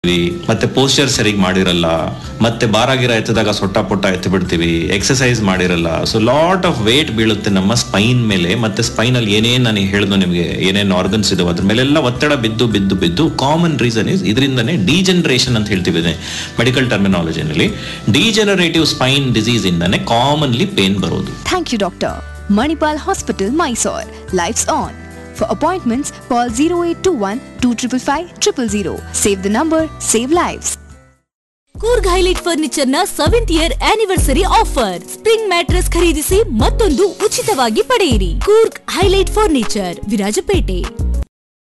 ಮತ್ತೆ ಪೋಸ್ಚರ್ ಸರಿಗ್ ಮಾಡಿರಲ್ಲ, ಮತ್ತೆ ಬಾರಾಗಿರ ಎತ್ತದಾಗ ಸೊಟ್ಟ ಪೊಟ್ಟ ಎತ್ತಿ ಬಿಡ್ತೀವಿ, ಎಕ್ಸರ್ಸೈಸ್ ಮಾಡಿರಲ್ಲ. ಸೊ ಲಾಟ್ ಆಫ್ ವೇಟ್ ಬೀಳುತ್ತೆ ನಮ್ಮ ಸ್ಪೈನ್ ಮೇಲೆ. ಮತ್ತೆ ಸ್ಪೈನ್ ಅಲ್ಲಿ ಏನೇನ್ ನಾನು ಹೇಳ್ದು ನಿಮ್ಗೆ ಏನೇನ್ ಆರ್ಗನ್ಸ್ ಇದಾವೆ ಅದ್ರ ಮೇಲೆಲ್ಲ ಒತ್ತಡ ಬಿದ್ದು ಬಿದ್ದು ಬಿದ್ದು ಕಾಮನ್ ರೀಸನ್ ಇಸ್ ಇದರಿಂದನೇ ಡಿಜೆನರೇಷನ್ ಅಂತ ಹೇಳ್ತೀವಿ ಮೆಡಿಕಲ್ ಟರ್ಮಿನಾಲಜಿನಲ್ಲಿ. ಡಿಜೆನರೇಟಿವ್ ಸ್ಪೈನ್ ಡಿಸೀಸ್ ಇಂದಾನೆ ಕಾಮನ್ಲಿ ಪೇನ್ ಬರೋದು. Thank you doctor. Manipal Hospital, Mysore. Lights on. For appointments, call 0821 255 000. Save the number, save lives. Coorg highlight furniture ನ 7th year anniversary offer. Spring mattress ಖರೀದಿಸಿ ಮತ್ತೊಂದು ಉಚಿತವಾಗಿ ಪಡೆಯಿರಿ. Coorg highlight furniture, Virajpet.